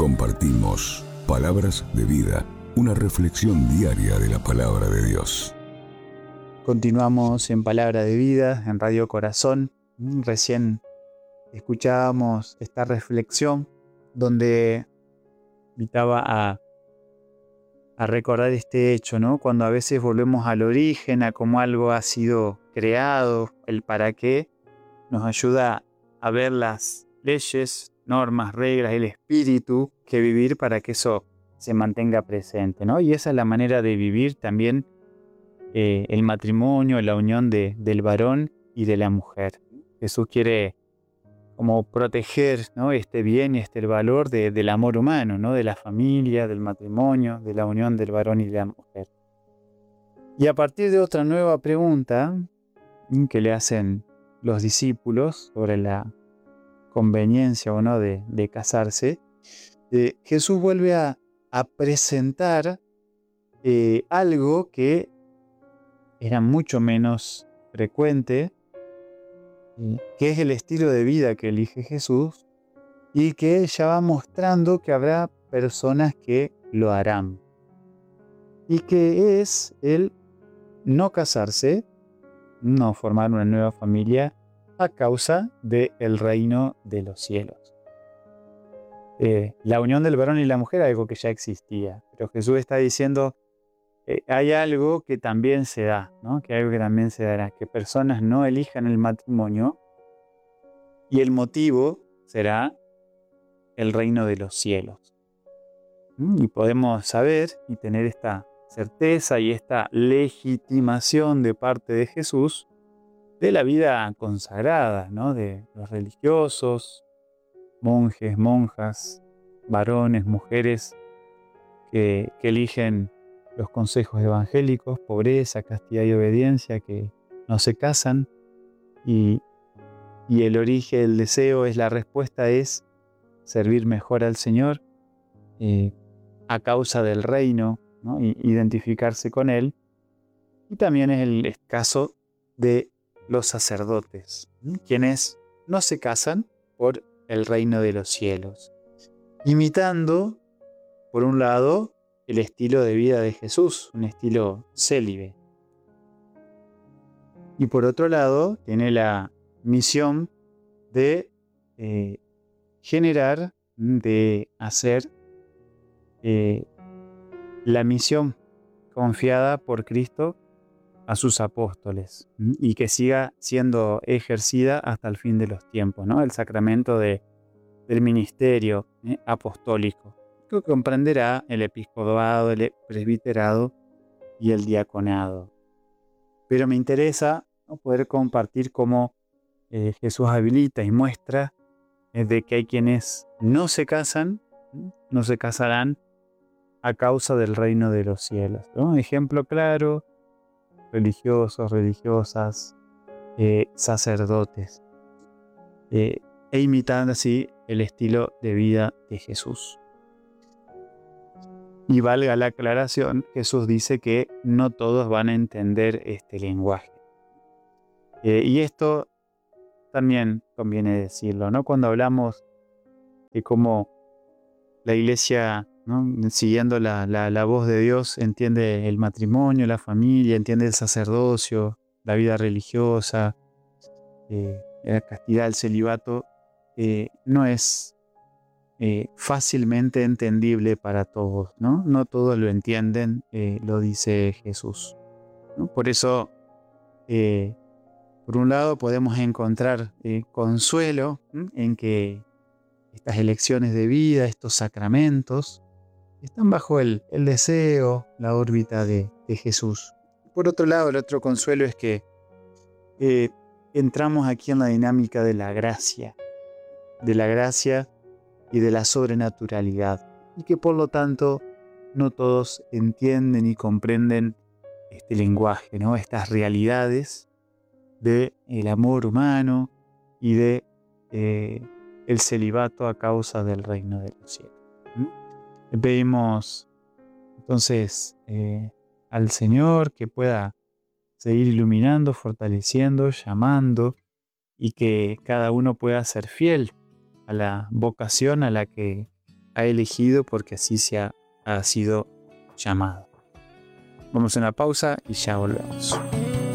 Compartimos Palabras de Vida, una reflexión diaria de la Palabra de Dios. Continuamos en Palabra de Vida, en Radio Corazón. Recién escuchábamos esta reflexión donde invitaba a recordar este hecho, ¿no? Cuando a veces volvemos al origen, a cómo algo ha sido creado, el para qué, nos ayuda a ver las leyes, normas, reglas, el espíritu que vivir para que eso se mantenga presente, ¿no? Y esa es la manera de vivir también el matrimonio, la unión del varón y de la mujer. Jesús quiere como proteger, ¿no?, este bien y el valor del amor humano, ¿no?, de la familia, del matrimonio, de la unión del varón y de la mujer. Y a partir de otra nueva pregunta que le hacen los discípulos sobre la conveniencia o no de casarse, Jesús vuelve a presentar algo que era mucho menos frecuente, que es el estilo de vida que elige Jesús y que ya va mostrando que habrá personas que lo harán. Y que es el no casarse, no formar una nueva familia a causa del reino de los cielos. La unión del varón y la mujer es algo que ya existía, pero Jesús está diciendo hay algo que también se da, ¿no? Que algo que también se dará, que personas no elijan el matrimonio y el motivo será el reino de los cielos. Y podemos saber y tener esta certeza y esta legitimación de parte de Jesús de la vida consagrada, ¿no?, de los religiosos, monjes, monjas, varones, mujeres que eligen los consejos evangélicos, pobreza, castidad y obediencia, que no se casan y el origen, el deseo es la respuesta es servir mejor al Señor a causa del reino, ¿no?, y identificarse con Él. Y también es el caso de los sacerdotes, quienes no se casan por el reino de los cielos, imitando, por un lado, el estilo de vida de Jesús, un estilo célibe. Y por otro lado, tiene la misión de generar, de hacer la misión confiada por Cristo a sus apóstoles y que siga siendo ejercida hasta el fin de los tiempos, ¿no? El sacramento del ministerio apostólico, que comprenderá el episcopado, el presbiterado y el diaconado. Pero me interesa, ¿no?, poder compartir cómo Jesús habilita y muestra de que hay quienes no se casan, no se casarán a causa del reino de los cielos, ¿no? Ejemplo claro: religiosos, religiosas, sacerdotes, e imitando así el estilo de vida de Jesús. Y valga la aclaración, Jesús dice que no todos van a entender este lenguaje. Y esto también conviene decirlo, ¿no? Cuando hablamos de cómo la Iglesia, ¿no?, siguiendo la voz de Dios, entiende el matrimonio, la familia, entiende el sacerdocio, la vida religiosa, la castidad, el celibato, no es fácilmente entendible para todos, ¿no? No todos lo entienden, lo dice Jesús, ¿no? Por eso, por un lado, podemos encontrar consuelo en que estas elecciones de vida, estos sacramentos, están bajo el deseo, la órbita de Jesús. Por otro lado, el otro consuelo es que entramos aquí en la dinámica de la gracia y de la sobrenaturalidad, y que por lo tanto no todos entienden y comprenden este lenguaje, ¿no?, estas realidades del amor humano y de el celibato a causa del reino de los cielos. Le pedimos entonces al Señor que pueda seguir iluminando, fortaleciendo, llamando, y que cada uno pueda ser fiel a la vocación a la que ha elegido porque así ha sido llamado. Vamos a una pausa y ya volvemos.